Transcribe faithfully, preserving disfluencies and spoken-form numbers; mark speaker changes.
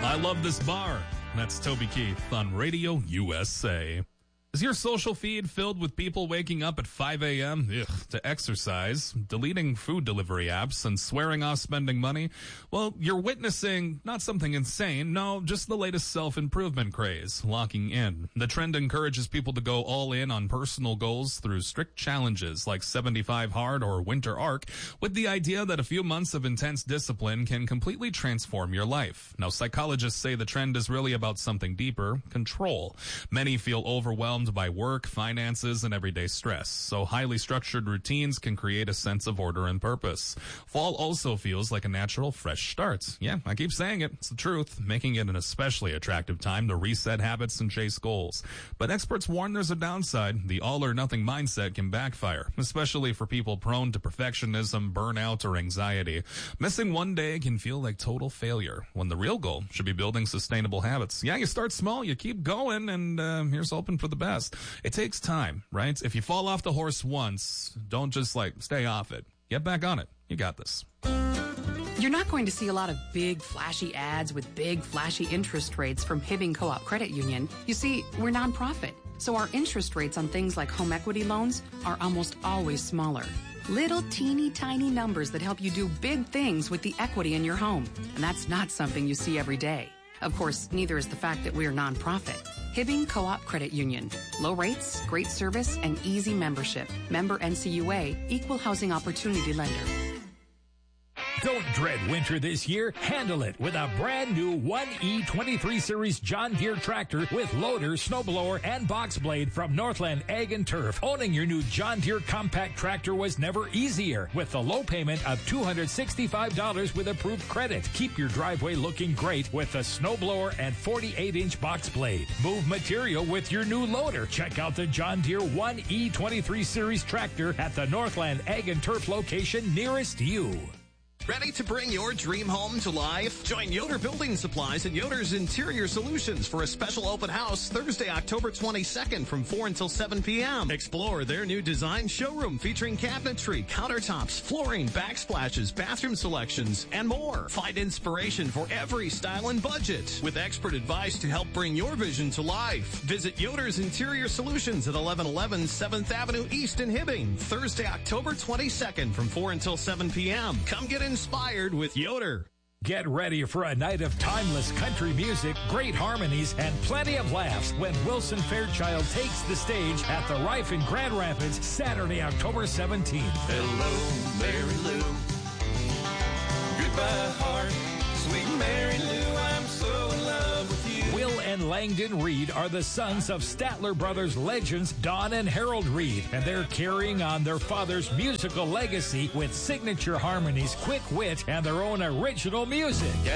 Speaker 1: I love this bar. That's Toby Keith on Radio U S A. Is your social feed filled with people waking up at five a.m. Ugh, to exercise, deleting food delivery apps, and swearing off spending money? Well, you're witnessing not something insane, no, just the latest self-improvement craze, locking in. The trend encourages people to go all in on personal goals through strict challenges like seventy-five hard or Winter Arc, with the idea that a few months of intense discipline can completely transform your life. Now, psychologists say the trend is really about something deeper, control. Many feel overwhelmed by work, finances, and everyday stress, so highly structured routines can create a sense of order and purpose. Fall also feels like a natural, fresh start. Yeah, I keep saying it. It's the truth, making it an especially attractive time to reset habits and chase goals. But experts warn there's a downside. The all-or-nothing mindset can backfire, especially for people prone to perfectionism, burnout, or anxiety. Missing one day can feel like total failure, when the real goal should be building sustainable habits. Yeah, you start small, you keep going, and uh, here's hoping for the best. It takes time, right? If you fall off the horse once, don't just like stay off it. Get back on it. You got this.
Speaker 2: You're not going to see a lot of big, flashy ads with big, flashy interest rates from Hibbing Co-op Credit Union. You see, we're nonprofit, so our interest rates on things like home equity loans are almost always smaller. Little teeny tiny numbers that help you do big things with the equity in your home. And that's not something you see every day. Of course, neither is the fact that we're nonprofit. Hibbing Co-op Credit Union. Low rates, great service, and easy membership. Member N C U A, Equal Housing Opportunity Lender.
Speaker 3: Don't dread winter this year. Handle it with a brand new one E twenty-three Series John Deere tractor with loader, snowblower, and box blade from Northland Ag and Turf. Owning your new John Deere compact tractor was never easier with the low payment of two hundred sixty-five dollars with approved credit. Keep your driveway looking great with the snowblower and forty-eight inch box blade. Move material with your new loader. Check out the John Deere one E twenty-three Series tractor at the Northland Ag and Turf location nearest you.
Speaker 4: Ready to bring your dream home to life? Join Yoder Building Supplies and Yoder's Interior Solutions for a special open house Thursday, October twenty-second from four until seven p.m. Explore their new design showroom featuring cabinetry, countertops, flooring, backsplashes, bathroom selections, and more. Find inspiration for every style and budget with expert advice to help bring your vision to life. Visit Yoder's Interior Solutions at eleven eleven seventh Avenue East in Hibbing, Thursday, October twenty-second from four until seven p.m. Come get inspired with Yoder.
Speaker 3: Get ready for a night of timeless country music, great harmonies, and plenty of laughs when Wilson Fairchild takes the stage at the Rife in Grand Rapids, Saturday, October seventeenth.
Speaker 5: Hello, Mary Lou. Goodbye, heart. Sweet Mary Lou, I'm so in love with you.
Speaker 3: Will and Langdon Reed are the sons of Statler Brothers legends Don and Harold Reed, and they're carrying on their father's musical legacy with signature harmonies, quick wit, and their own original music.